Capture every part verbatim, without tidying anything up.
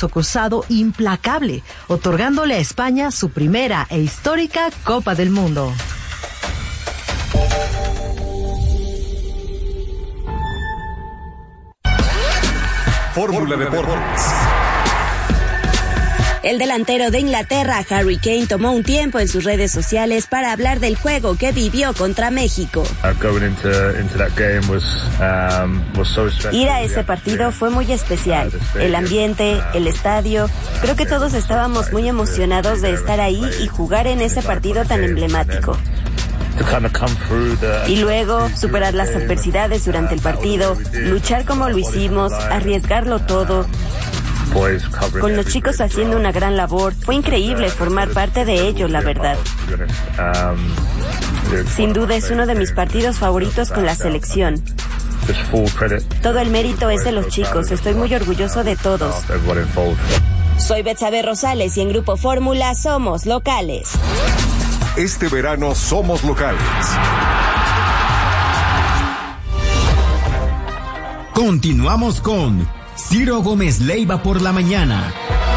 su cruzado implacable, otorgándole a España su primera e histórica Copa del Mundo. Fórmula Deportes. El delantero de Inglaterra, Harry Kane, tomó un tiempo en sus redes sociales para hablar del juego que vivió contra México. Ir a ese partido fue muy especial. El ambiente, el estadio, creo que todos estábamos muy emocionados de estar ahí y jugar en ese partido tan emblemático. Y luego, superar las adversidades durante el partido, luchar como lo hicimos, arriesgarlo todo. Con los chicos haciendo una gran labor, fue increíble formar parte de ello, la verdad. Sin duda es uno de mis partidos favoritos con la selección. Todo el mérito es de los chicos, estoy muy orgulloso de todos. Soy Betsabe Rosales y en Grupo Fórmula somos locales. Este verano somos locales. Continuamos con Ciro Gómez Leiva por la mañana.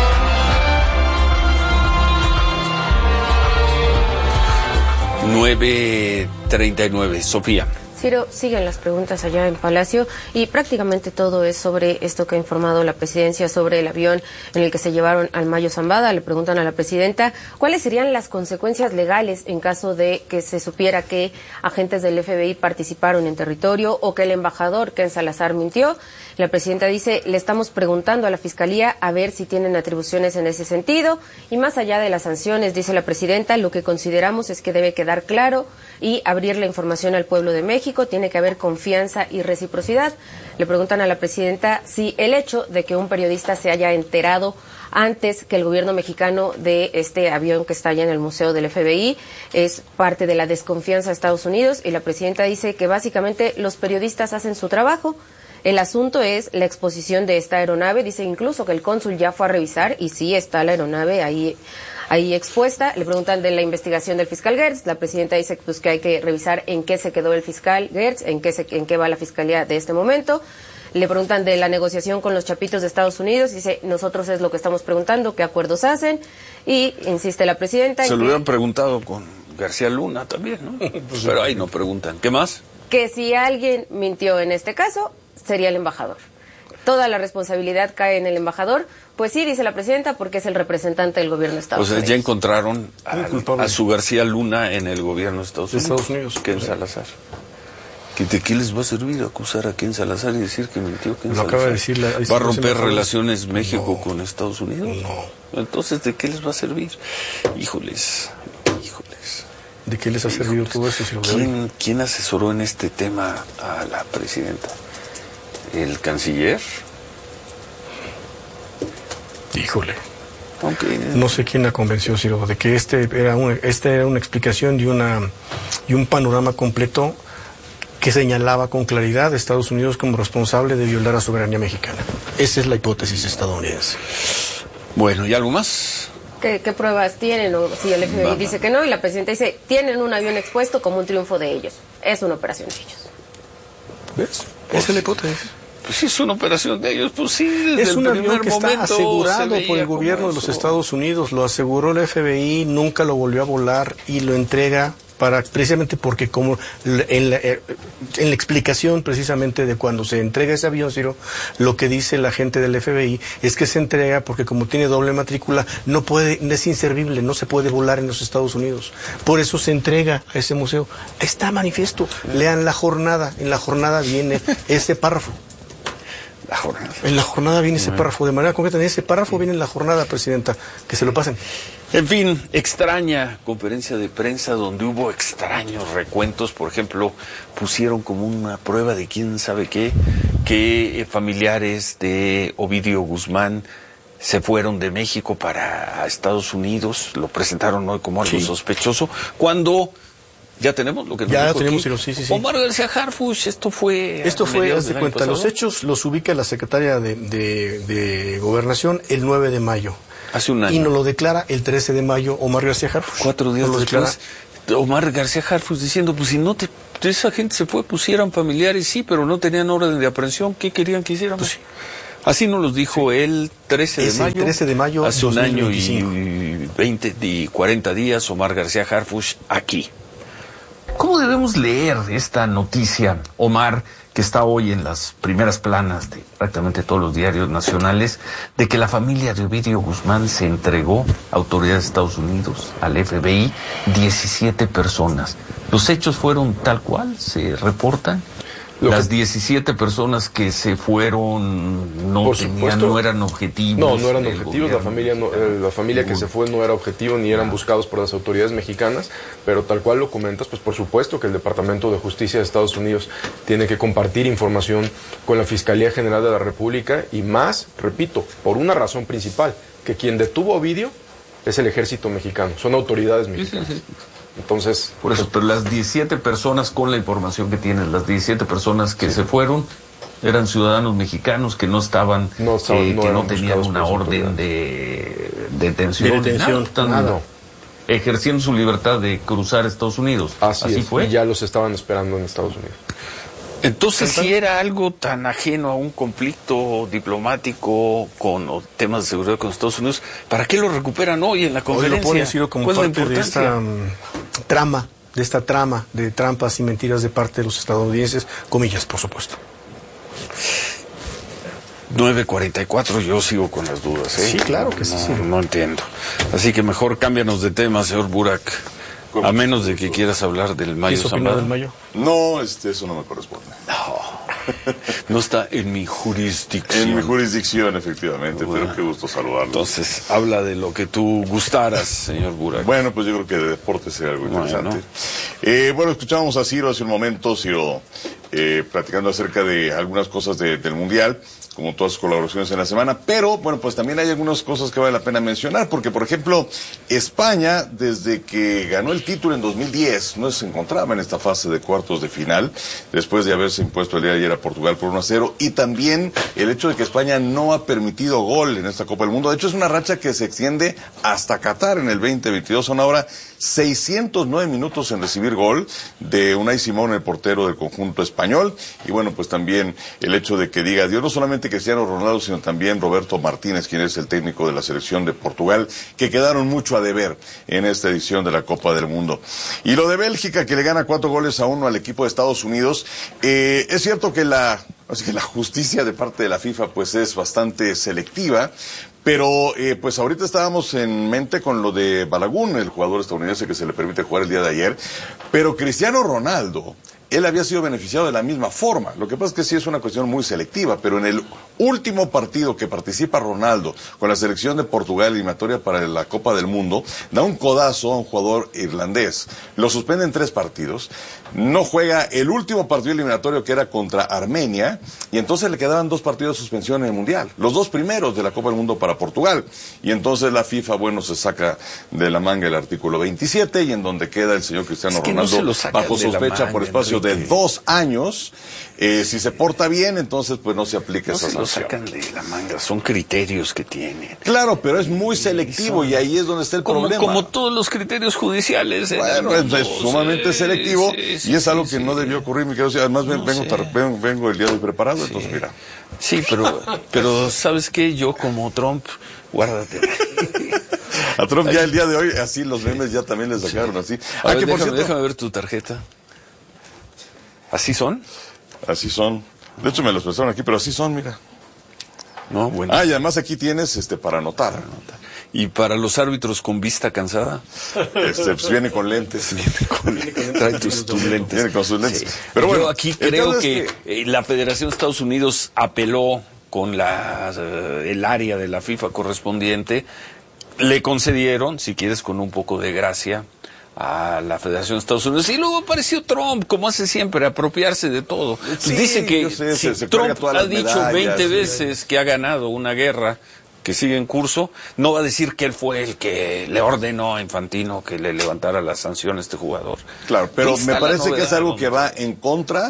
nueve treinta y nueve, Sofía. Ciro, siguen las preguntas allá en Palacio y prácticamente todo es sobre esto que ha informado la presidencia sobre el avión en el que se llevaron al Mayo Zambada. Le preguntan a la presidenta cuáles serían las consecuencias legales en caso de que se supiera que agentes del F B I participaron en territorio o que el embajador Ken Salazar mintió. La presidenta dice, le estamos preguntando a la Fiscalía a ver si tienen atribuciones en ese sentido y más allá de las sanciones, dice la presidenta, lo que consideramos es que debe quedar claro y abrir la información al pueblo de México, tiene que haber confianza y reciprocidad. Le preguntan a la presidenta si el hecho de que un periodista se haya enterado antes que el gobierno mexicano de este avión que está allá en el Museo del F B I es parte de la desconfianza de Estados Unidos, y la presidenta dice que básicamente los periodistas hacen su trabajo. El asunto es la exposición de esta aeronave. Dice incluso que el cónsul ya fue a revisar y sí está la aeronave ahí ahí expuesta. Le preguntan de la investigación del fiscal Gertz. La presidenta dice pues, que hay que revisar en qué se quedó el fiscal Gertz, en qué, se, en qué va la fiscalía de este momento. Le preguntan de la negociación con los chapitos de Estados Unidos. Dice, nosotros es lo que estamos preguntando, qué acuerdos hacen. Y insiste la presidenta. Se en lo que, hubieran preguntado con García Luna también, ¿no? Pues, pero ahí no preguntan. ¿Qué más? Que si alguien mintió en este caso, sería el embajador. Toda la responsabilidad cae en el embajador. Pues sí, dice la presidenta, porque es el representante del gobierno de Estados o sea, Unidos. Ya encontraron a, a su García Luna en el gobierno de Estados Unidos. Estados Unidos. Ken Salazar. ¿De qué les va a servir acusar a Ken Salazar y decir que mintió Ken Lo Salazar? acaba de decir la, ¿Va a romper relaciones México no, con Estados Unidos? No. Entonces, ¿de qué les va a servir? Híjoles, híjoles. ¿De qué les ha híjoles. servido todo eso, señor? ¿Quién, ¿Quién asesoró en este tema a la presidenta? ¿El canciller? Híjole. Okay. No sé quién la convenció, Ciro, de que este era una, esta era una explicación y, una, y un panorama completo que señalaba con claridad a Estados Unidos como responsable de violar la soberanía mexicana. Esa es la hipótesis estadounidense. Bueno, ¿y algo más? ¿Qué, qué pruebas tienen? O si el F B I Va, dice va. que no, y la presidenta dice, tienen un avión expuesto como un triunfo de ellos. Es una operación de ellos. ¿Ves? Esa es la hipótesis. Pues sí, es una operación de ellos, pues sí, desde Es un el avión que está asegurado por el gobierno de los Estados Unidos, lo aseguró el F B I, nunca lo volvió a volar y lo entrega para precisamente porque como en la, en la explicación precisamente de cuando se entrega ese avión, Ciro, lo que dice la gente del F B I es que se entrega porque como tiene doble matrícula no puede, es inservible, no se puede volar en los Estados Unidos. Por eso se entrega a ese museo. Ahí está manifiesto. Lean La Jornada. En La Jornada viene ese párrafo. La jornada. En La Jornada viene ese Bueno. párrafo, de manera concreta, en ese párrafo viene en La Jornada, presidenta, que se lo pasen. En fin, extraña conferencia de prensa donde hubo extraños recuentos. Por ejemplo, pusieron como una prueba de quién sabe qué, que familiares de Ovidio Guzmán se fueron de México para Estados Unidos, lo presentaron hoy como algo Sí. sospechoso, cuando... Ya tenemos lo que nos Ya dijo tenemos, aquí. sí, sí, sí. Omar García Harfuch, esto fue... Esto a fue, mediados haz de del año cuenta, los pasado. hechos los ubica la secretaria de, de, de Gobernación el nueve de mayo. Hace un año. Y nos lo declara el trece de mayo Omar García Harfuch. Cuatro días Nos lo declara. después, Omar García Harfuch diciendo, pues si no te... Esa gente se fue, pusieran familiares, sí, pero no tenían orden de aprehensión. ¿Qué querían que hiciéramos? Pues sí. Así nos lo dijo sí. el trece de es mayo. El trece de mayo hace dos mil un veinticinco. año y veinte y cuarenta días, Omar García Harfuch aquí. ¿Cómo debemos leer esta noticia, Omar, que está hoy en las primeras planas de prácticamente todos los diarios nacionales, de que la familia de Ovidio Guzmán se entregó a autoridades de Estados Unidos, al F B I, diecisiete personas? ¿Los hechos fueron tal cual se reportan? Lo Las que... diecisiete personas que se fueron no tenían, no eran objetivos. No, no eran objetivos. La familia, no, eh, la familia que se fue no era objetivo ni eran buscados por las autoridades mexicanas, pero tal cual lo comentas, pues por supuesto que el Departamento de Justicia de Estados Unidos tiene que compartir información con la Fiscalía General de la República y más, repito, por una razón principal, que quien detuvo a Ovidio es el ejército mexicano, son autoridades mexicanas. Sí, sí, sí. Entonces, por eso, pero las diecisiete personas, con la información que tienen, las diecisiete personas que sí. se fueron, eran ciudadanos mexicanos que no estaban, no, estaban, eh, no que no tenían una orden de, de detención, de detención nada, están nada. ejerciendo su libertad de cruzar Estados Unidos. Así, Así es, fue. Y ya los estaban esperando en Estados Unidos. Entonces, si era algo tan ajeno a un conflicto diplomático con o temas de seguridad con Estados Unidos, ¿para qué lo recuperan hoy en la conferencia? Hoy lo ponen, Ciro, como parte de esta um, trama, de esta trama de trampas y mentiras de parte de los estadounidenses, comillas, por supuesto. nueve cuarenta y cuatro, yo sigo con las dudas, ¿eh? Sí, claro que sí, no, sí. No entiendo. Así que mejor cámbianos de tema, señor Burak. A menos de que quieras hablar del Mayo Zambada. del Mayo? No, este, eso no me corresponde. No, no está en mi jurisdicción. En mi jurisdicción, efectivamente, bueno, pero qué gusto saludarlo. Entonces, habla de lo que tú gustaras, señor Burak. Bueno, pues yo creo que de deporte sería algo interesante. Bueno, eh, bueno escuchábamos a Ciro hace un momento, Ciro, eh, platicando acerca de algunas cosas de, del Mundial, como todas sus colaboraciones en la semana, pero bueno, pues también hay algunas cosas que vale la pena mencionar, porque por ejemplo, España, desde que ganó el título en dos mil diez, no se encontraba en esta fase de cuartos de final, después de haberse impuesto el día de ayer a Portugal por uno a cero, y también el hecho de que España no ha permitido gol en esta Copa del Mundo. De hecho, es una racha que se extiende hasta Qatar en el veinte veintidós, son ahora seiscientos nueve minutos en recibir gol de Unai Simón, el portero del conjunto español, y bueno, pues también el hecho de que diga adiós no solamente Cristiano Ronaldo, sino también Roberto Martínez, quien es el técnico de la selección de Portugal, que quedaron mucho a deber en esta edición de la Copa del Mundo. Y lo de Bélgica, que le gana cuatro goles a uno al equipo de Estados Unidos, eh, es cierto que la, así que la justicia de parte de la FIFA pues es bastante selectiva, pero eh, pues ahorita estábamos en mente con lo de Balogun, el jugador estadounidense que se le permite jugar el día de ayer, pero Cristiano Ronaldo, él había sido beneficiado de la misma forma. Lo que pasa es que sí es una cuestión muy selectiva, pero en el último partido que participa Ronaldo con la selección de Portugal, eliminatoria para la Copa del Mundo, da un codazo a un jugador irlandés. Lo suspenden tres partidos, no juega el último partido eliminatorio, que era contra Armenia, y entonces le quedaban dos partidos de suspensión en el Mundial, los dos primeros de la Copa del Mundo para Portugal. Y entonces la FIFA, bueno, se saca de la manga el artículo veintisiete, y en donde queda el señor Cristiano es que Ronaldo no bajo sospecha por espacio de dos años. Eh, si se porta bien, entonces pues no se aplica no esa se sanción. Lo sacan de la manga, son criterios que tienen. Claro, pero es muy selectivo y, son... y ahí es donde está el como, problema. Como todos los criterios judiciales. Bueno, es, es sumamente sí, selectivo sí, sí, y es algo sí, que sí. no debió ocurrir, mi querido. Además no vengo, tar, vengo, vengo el día de hoy preparado, sí. entonces mira. Sí, pero, pero ¿sabes qué? Yo como Trump, guárdate. A Trump ya el día de hoy, así los memes ya también le sacaron así. A ah, ver, que por déjame, cierto... déjame ver tu tarjeta. ¿Así son? Así son. De hecho me los prestaron aquí, pero así son, mira. No, bueno. Ah, y además aquí tienes este para anotar. Para anotar. ¿Y para los árbitros con vista cansada? Este, pues viene con lentes. Viene con lentes. Trae tus, tus lentes. Viene con sus lentes. Sí. Pero bueno, yo aquí creo que, que la Federación de Estados Unidos apeló con la, uh, el área de la FIFA correspondiente. Le concedieron, si quieres con un poco de gracia, a la Federación de Estados Unidos. Y luego apareció Trump, como hace siempre, apropiarse de todo. Sí, dice que sé, si se, se Trump ha dicho medallas, veinte sí. veces que ha ganado una guerra que sigue en curso, no va a decir que él fue el que le ordenó a Infantino que le levantara la sanción a este jugador. Claro, pero me parece que es algo que va en contra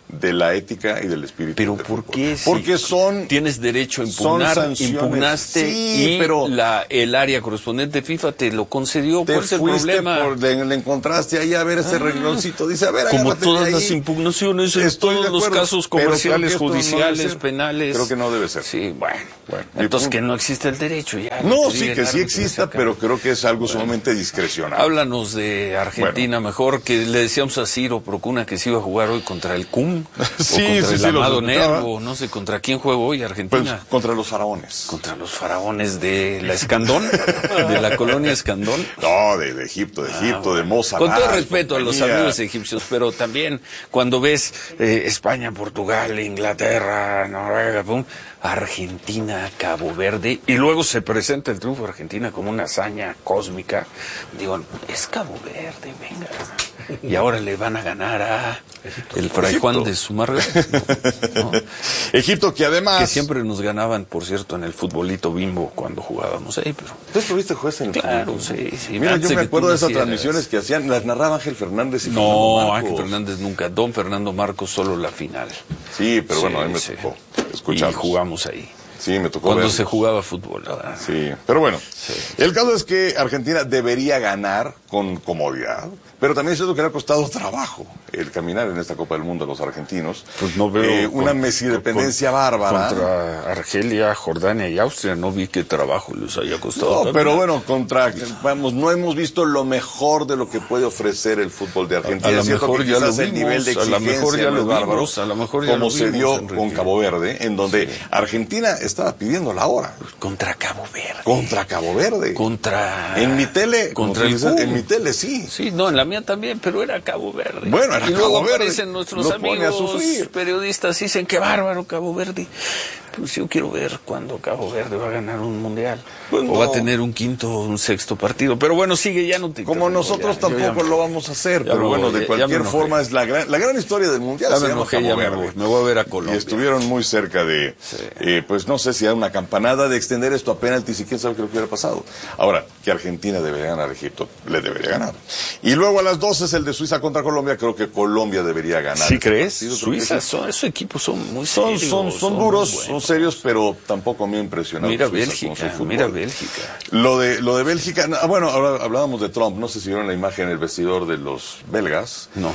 de la ética y del espíritu. ¿Pero del por fútbol. qué? Porque sí, son... Tienes derecho a impugnar, impugnaste sí, y pero la, el área correspondiente FIFA te lo concedió. Te ¿Cuál es el fuiste problema? por, le, le encontraste ahí a ver ese ah, rengloncito. Dice, a ver, como todas de las ahí. impugnaciones en Estoy todos los casos comerciales, judiciales, no penales. Creo que no debe ser. Sí, bueno. bueno Entonces que no existe el derecho ya. No, sí, que sí exista, pero creo que es algo bueno. sumamente discrecional. Háblanos de Argentina bueno. mejor, que le decíamos a Ciro Procuna que se iba a jugar hoy contra el C U M. Sí, o contra sí, el sí, Amado Nervo, no sé contra quién juega hoy Argentina. Pues, contra los faraones. Contra los faraones de la Escandón, de la colonia Escandón. No, de, de Egipto, de Egipto, ah, de Mozart. Con todo respeto a los amigos egipcios, pero también cuando ves eh, España, Portugal, Inglaterra, Noruega, pum, Argentina, Cabo Verde, y luego se presenta el triunfo de Argentina como una hazaña cósmica. Digo, es Cabo Verde, venga. Y ahora le van a ganar a el Fray Egipto. Juan de Zumárraga. ¿No? Egipto, que además... Que siempre nos ganaban, por cierto, en el futbolito Bimbo cuando jugábamos ahí, pero... ¿Tú estuviste juez en el Claro, futbolito? sí, sí. Mira, yo me acuerdo de esas transmisiones que hacían, las narraba Ángel Fernández y no, Fernando Marcos. Ángel Fernández nunca, don Fernando Marcos solo la final. Sí, pero sí, bueno, a mí me sí. tocó escuchar. Y jugamos ahí. Sí, me tocó Cuando verlos. se jugaba fútbol, ¿verdad? Sí, pero bueno, sí. El caso es que Argentina debería ganar con comodidad, pero también es cierto que le ha costado trabajo el caminar en esta Copa del Mundo a los argentinos. Pues no veo eh, una con, mesidependencia con, bárbara. Contra Argelia, Jordania y Austria no vi qué trabajo les haya costado. No, pero bueno, contra, vamos, no hemos visto lo mejor de lo que puede ofrecer el fútbol de Argentina. A, a lo mejor ya lo vimos, el nivel de exigencia a lo mejor ya lo bárbaro, vimos, a lo mejor ya como lo se vimos, dio Enrique. con Cabo Verde, en donde sí. Argentina estaba pidiendo la hora. Contra Cabo Verde. Contra Cabo Verde. Contra... En mi tele. Contra el dices, En mi tele, sí. Sí, no, en la mía también, pero era Cabo Verde. Bueno, era y luego Cabo Verde. aparecen nuestros Lo amigos periodistas, dicen que bárbaro Cabo Verde. Pues yo quiero ver cuándo Cabo Verde va a ganar un mundial. Pues no. O va a tener un quinto o un sexto partido. Pero bueno, sigue, ya no te... Como nosotros ya, tampoco ya, lo vamos a hacer. Pero voy, bueno, de ya, cualquier ya forma es la gran, la gran historia del mundial. Ya se me llama enojé, Cabo ya Verde. me voy. Me voy a ver a Colombia. Y estuvieron muy cerca de, sí. eh, pues no sé si era una campanada de extender esto a penaltis y quién sabe qué hubiera pasado. Ahora, que Argentina debería ganar a Egipto, le debería ganar. Y luego a las doce es el de Suiza contra Colombia. Creo que Colombia debería ganar. ¿Sí crees? Partido. Suiza, son, esos equipos son muy son, serios. Son, son, son duros, son serios, pero tampoco me ha impresionado. Mira Suiza Bélgica, mira Bélgica. Lo de, lo de Bélgica, bueno, ahora hablábamos de Trump, no sé si vieron la imagen en el vestidor de los belgas. No.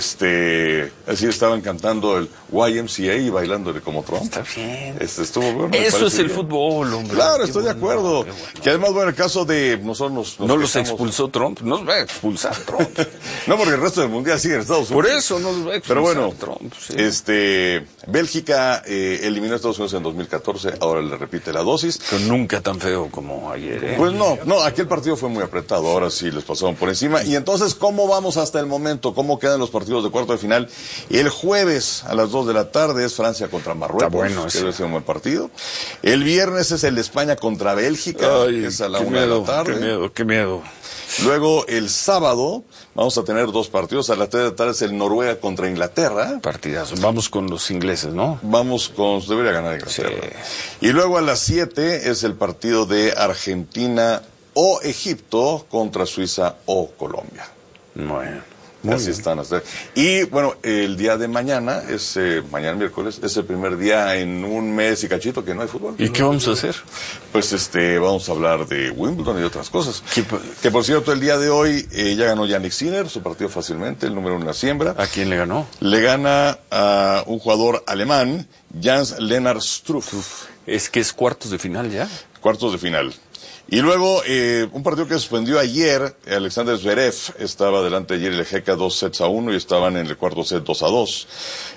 Este, así estaban cantando el Y M C A y bailándole como Trump. Está bien. Este, estuvo bueno. Eso es el bien. fútbol, hombre. Claro, qué estoy bueno, de acuerdo. Qué bueno. Que además, bueno, el caso de nosotros nos, nos ¿No los quejamos. expulsó Trump? Nos va a expulsar Trump. No, porque el resto del mundial sigue en Estados Unidos. Por eso nos va a expulsar Pero bueno, Trump. Sí. Este, Bélgica eh, eliminó a Estados Unidos en dos mil catorce, ahora le repite la dosis. Pero nunca tan feo como ayer, ¿eh? Pues no, no, aquel partido fue muy apretado, ahora sí les pasaron por encima. Y entonces, ¿cómo vamos hasta el momento? ¿Cómo quedan los partidos de cuarto de final? El jueves a las dos de la tarde es Francia contra Marruecos. Está bueno, que debe ser un buen partido. El viernes es el de España contra Bélgica, Ay, que es a la qué una miedo, de la tarde. Qué miedo, qué miedo. Luego, el sábado, vamos a tener dos partidos. A las tres de la tarde es el Noruega contra Inglaterra. Partidazo. Vamos con los ingleses, ¿no? Vamos con... Debería ganar Inglaterra. Sí. Y luego a las siete es el partido de Argentina o Egipto contra Suiza o Colombia. Bueno. Así están. Y bueno, el día de mañana, es eh, mañana miércoles, es el primer día en un mes y cachito que no hay fútbol. ¿Y qué vamos a hacer? Pues este, vamos a hablar de Wimbledon y de otras cosas. Que por cierto, el día de hoy eh, ya ganó Yannick Sinner, su partido fácilmente, el número uno en la siembra. ¿A quién le ganó? Le gana a un jugador alemán, Jens-Lennart Struff. Es que es cuartos de final ya. Cuartos de final. Y luego, eh, un partido que suspendió ayer, Alexander Zverev estaba delante de Jiří Lehecka dos sets a uno y estaban en el cuarto set dos a dos.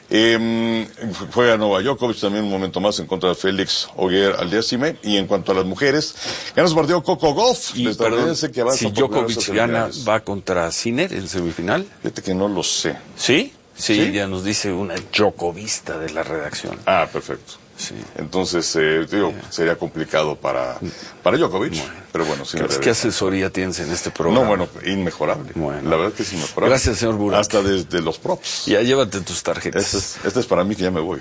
Eh, juega Novak Djokovic también un momento más en contra de Félix Auger-Aliassime. Y en cuanto a las mujeres, gana su partido Coco Gauff, y perdón, que va si Djokovic gana, ¿va contra Sinner en semifinal? Fíjate que no lo sé. ¿Sí? ¿Sí? Sí, ya nos dice una Djokovista de la redacción. Ah, perfecto. Sí. Entonces, eh, digo, sería complicado para, para Djokovic, bueno, pero bueno, sí. ¿Qué, ¿Qué asesoría tienes en este programa? No, bueno, inmejorable. Bueno. La verdad que es inmejorable. Gracias, señor Burak. Hasta desde los props. Ya, llévate tus tarjetas. Este es, este es para mí que ya me voy.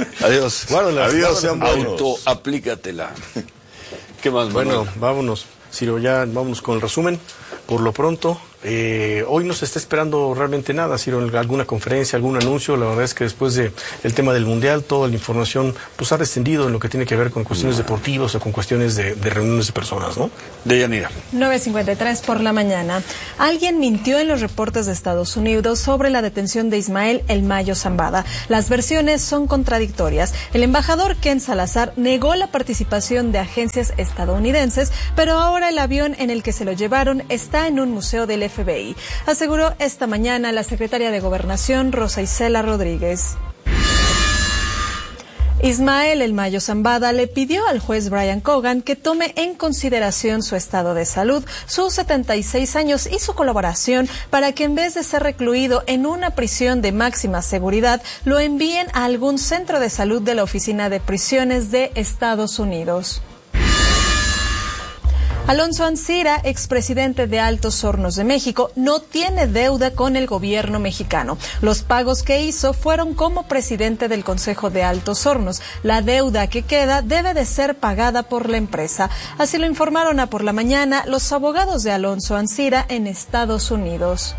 Adiós. Bueno, Adiós, sean buenos. Autoaplícatela. ¿Qué más, Bueno, Manuel? vámonos. Ciro, ya vámonos con el resumen. Por lo pronto, eh, hoy no se está esperando realmente nada, Ciro, alguna conferencia, algún anuncio. La verdad es que después de el tema del Mundial, toda la información pues ha descendido en lo que tiene que ver con cuestiones no. deportivas o con cuestiones de, de reuniones de personas, ¿no? Deyanira. nueve cincuenta y tres por la mañana. Alguien mintió en los reportes de Estados Unidos sobre la detención de Ismael El Mayo Zambada. Las versiones son contradictorias. El embajador Ken Salazar negó la participación de agencias estadounidenses, pero ahora el avión en el que se lo llevaron está en un museo del F B I, aseguró esta mañana la secretaria de Gobernación, Rosa Isela Rodríguez. Ismael El Mayo Zambada le pidió al juez Brian Cogan que tome en consideración su estado de salud, sus setenta y seis años y su colaboración para que en vez de ser recluido en una prisión de máxima seguridad, lo envíen a algún centro de salud de la Oficina de Prisiones de Estados Unidos. Alonso Ancira, expresidente de Altos Hornos de México, no tiene deuda con el gobierno mexicano. Los pagos que hizo fueron como presidente del Consejo de Altos Hornos. La deuda que queda debe de ser pagada por la empresa. Así lo informaron a por la mañana los abogados de Alonso Ancira en Estados Unidos.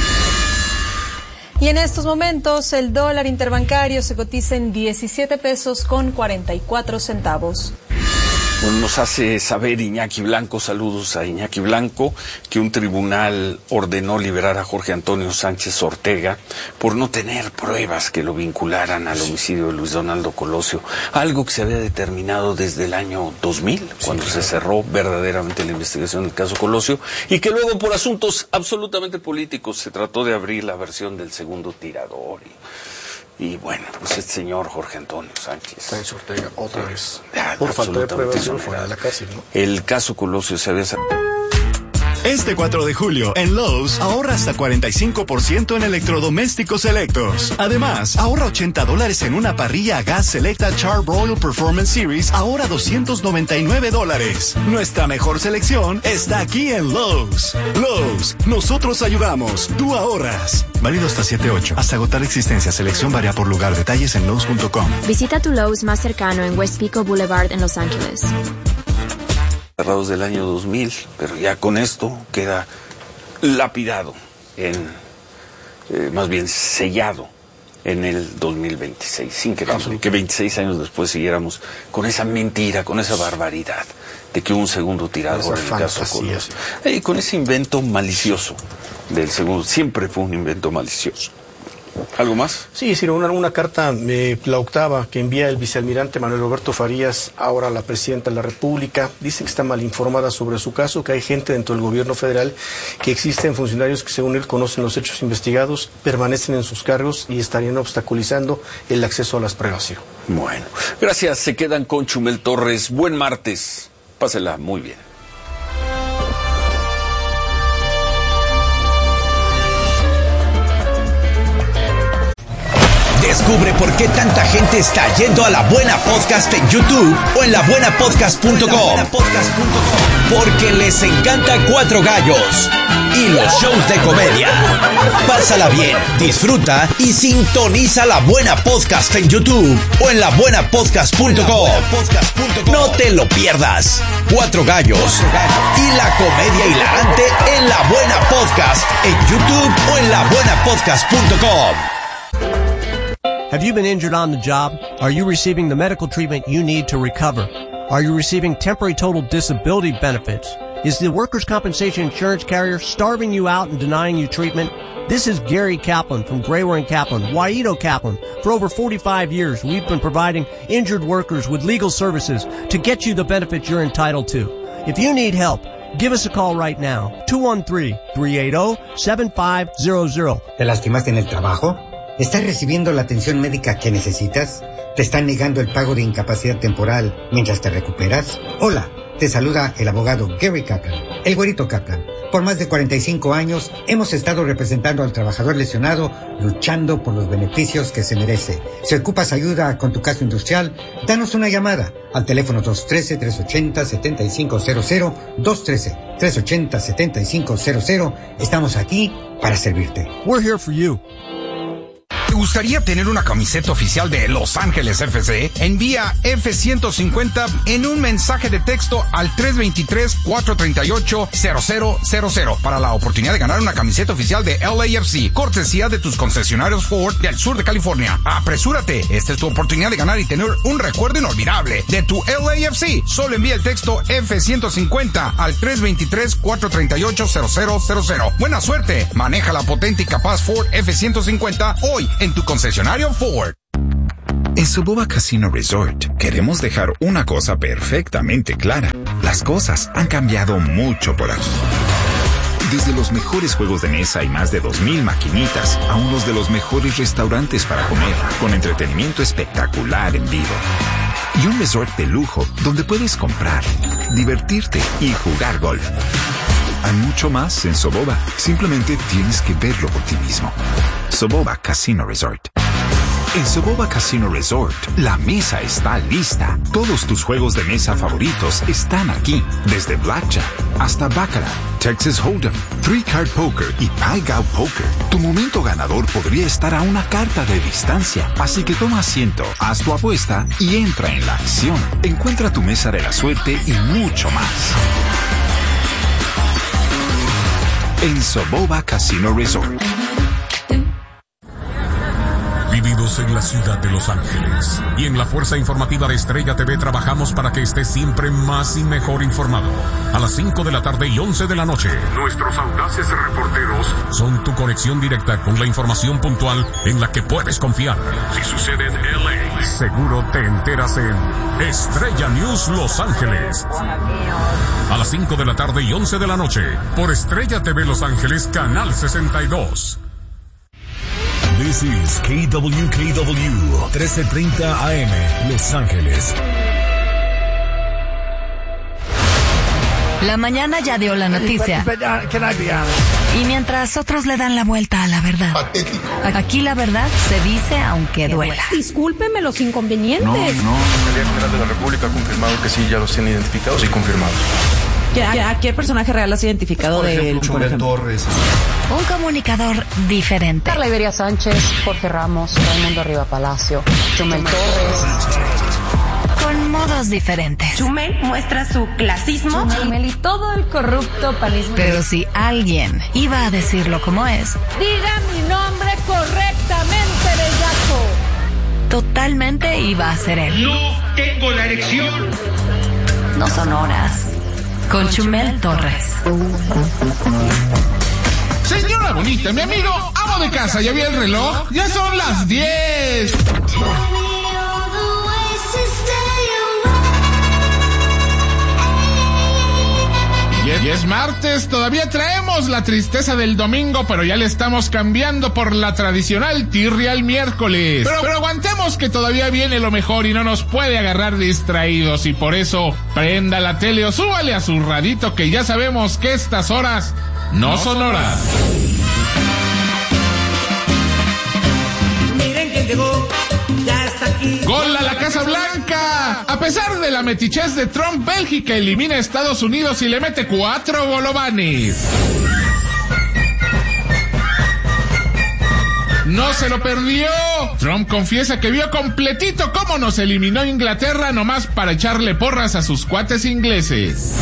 Y en estos momentos el dólar interbancario se cotiza en diecisiete pesos con cuarenta y cuatro centavos. Bueno, nos hace saber Iñaki Blanco, saludos a Iñaki Blanco, que un tribunal ordenó liberar a Jorge Antonio Sánchez Ortega por no tener pruebas que lo vincularan al homicidio de Luis Donaldo Colosio, algo que se había determinado desde el año dos mil, cuando sí, claro. se cerró verdaderamente la investigación del caso Colosio, y que luego por asuntos absolutamente políticos se trató de abrir la versión del segundo tirador. Y... Y bueno, pues este señor Jorge Antonio Sánchez Sánchez Ortega, otra vez, ah, por falta de pruebas, fuera de la cárcel, ¿no? El caso Colosio se había... Este cuatro de julio, en Lowe's, ahorra hasta cuarenta y cinco por ciento en electrodomésticos selectos. Además, ahorra ochenta dólares en una parrilla a gas Selecta Char-Broil Performance Series, ahora doscientos noventa y nueve dólares. Nuestra mejor selección está aquí en Lowe's. Lowe's, nosotros ayudamos, tú ahorras. Válido hasta siete ocho. Hasta agotar existencia. Selección varía por lugar. Detalles en Lowe's punto com. Visita tu Lowe's más cercano en West Pico Boulevard en Los Ángeles. Cerrados del año dos mil, pero ya con esto queda lapidado, en, eh, más bien sellado en el dos mil veintiséis, sin que, que veintiséis años después siguiéramos con esa mentira, con esa barbaridad de que hubo un segundo tirador en el caso Colosio. Y con ese invento malicioso del segundo, siempre fue un invento malicioso. ¿Algo más? Sí, sí, una, una carta, eh, la octava, que envía el vicealmirante Manuel Roberto Farías ahora a la presidenta de la República. Dice que está mal informada sobre su caso, que hay gente dentro del gobierno federal, que existen funcionarios que según él conocen los hechos investigados, permanecen en sus cargos y estarían obstaculizando el acceso a las pruebas. Bueno, gracias. Se quedan con Chumel Torres. Buen martes. Pásela muy bien. Descubre por qué tanta gente está yendo a La Buena Podcast en YouTube o en la buena podcast punto com. Porque les encanta Cuatro Gallos y los shows de comedia. Pásala bien, disfruta y sintoniza La Buena Podcast en YouTube o en la buena podcast punto com. No te lo pierdas. Cuatro Gallos y la comedia hilarante en La Buena Podcast en YouTube o en la buena podcast punto com. Have you been injured on the job? Are you receiving the medical treatment you need to recover? Are you receiving temporary total disability benefits? Is the workers' compensation insurance carrier starving you out and denying you treatment? This is Gary Kaplan from Grayware and Kaplan, Waito Kaplan. For over forty-five years, we've been providing injured workers with legal services to get you the benefits you're entitled to. If you need help, give us a call right now. two one three, three eight zero, seven five zero zero. ¿Te lastimaste en el trabajo? ¿Estás recibiendo la atención médica que necesitas? ¿Te están negando el pago de incapacidad temporal mientras te recuperas? Hola, te saluda el abogado Gary Kaplan, el güerito Kaplan. Por más de cuarenta y cinco años hemos estado representando al trabajador lesionado, luchando por los beneficios que se merece. Si ocupas ayuda con tu caso industrial, danos una llamada al teléfono dos uno tres, tres ocho cero, siete cinco cero cero, dos uno tres, tres ocho cero, siete cinco cero cero. Estamos aquí para servirte. We're here for you. gustaría tener una camiseta oficial de Los Ángeles F C? Envía F ciento cincuenta en un mensaje de texto al tres dos tres, cuatro tres ocho, cero cero cero cero para la oportunidad de ganar una camiseta oficial de L A F C, cortesía de tus concesionarios Ford del sur de California. Apresúrate, esta es tu oportunidad de ganar y tener un recuerdo inolvidable de tu L A F C. Solo envía el texto F ciento cincuenta al tres dos tres, cuatro tres ocho, cero cero cero cero. Buena suerte, maneja la potente y capaz Ford F ciento cincuenta hoy en tu concesionario Ford. En Soboba Casino Resort queremos dejar una cosa perfectamente clara. Las cosas han cambiado mucho por aquí. Desde los mejores juegos de mesa y más de dos mil maquinitas a unos de los mejores restaurantes para comer, con entretenimiento espectacular en vivo. Y un resort de lujo donde puedes comprar, divertirte y jugar golf. Hay mucho más en Soboba. Simplemente tienes que verlo por ti mismo. Soboba Casino Resort. En Soboba Casino Resort, la mesa está lista. Todos tus juegos de mesa favoritos están aquí. Desde Blackjack hasta Baccarat, Texas Hold'em, Three Card Poker y Pai Gow Poker. Tu momento ganador podría estar a una carta de distancia. Así que toma asiento, haz tu apuesta y entra en la acción. Encuentra tu mesa de la suerte y mucho más en Soboba Casino Resort. Vividos en la ciudad de Los Ángeles y en la fuerza informativa de Estrella T V trabajamos para que estés siempre más y mejor informado. A las cinco de la tarde y once de la noche, nuestros audaces reporteros son tu conexión directa con la información puntual en la que puedes confiar. Si sucede en L A, seguro te enteras en Estrella News Los Ángeles. A las cinco de la tarde y once de la noche, por Estrella T V Los Ángeles, Canal sesenta y dos. This is K W K W, trece treinta A M, Los Ángeles. La mañana ya dio la noticia. Y mientras otros le dan la vuelta a la verdad. Aquí la verdad se dice aunque duela. Discúlpeme los inconvenientes. No, no. La Fiscalía General de la República ha confirmado que sí, ya los tienen identificados y confirmados. ¿A qué personaje real has identificado por ejemplo, de él? Chumel Torres. Un comunicador diferente. Carla Iberia Sánchez, Jorge Ramos, Raimundo Riva Palacio, Chumel Torres. Con modos diferentes. Chumel muestra su clasismo. Chumel y todo el corrupto panismo. Pero si alguien iba a decirlo como es, diga mi nombre correctamente, bellaco. Totalmente iba a ser él. No tengo la erección. No son horas. Con Chumel Torres. Señora bonita, mi amigo, amo de casa, ¿ya vi el reloj? ¡Ya son las diez! Y es martes, todavía traemos la tristeza del domingo, pero ya le estamos cambiando por la tradicional tirria el miércoles. Pero, pero aguantemos que todavía viene lo mejor y no nos puede agarrar distraídos, y por eso prenda la tele o súbale a su radito, que ya sabemos que estas horas no, no son horas. Miren quién llegó, ya está aquí. ¡Gol a la Casa Blanca! A pesar de la metichez de Trump, Bélgica elimina a Estados Unidos y le mete cuatro golovanes. ¡No se lo perdió! Trump confiesa que vio completito cómo nos eliminó Inglaterra nomás para echarle porras a sus cuates ingleses.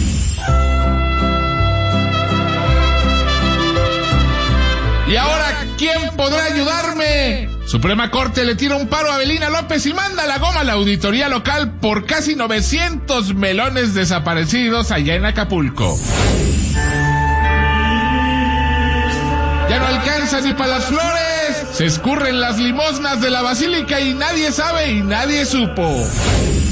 ¿Y ahora quién podrá ayudarme? Suprema Corte le tira un paro a Avelina López y manda la goma a la auditoría local por casi novecientos melones desaparecidos allá en Acapulco. Ya no alcanza ni para las flores. Se escurren las limosnas de la basílica y nadie sabe y nadie supo.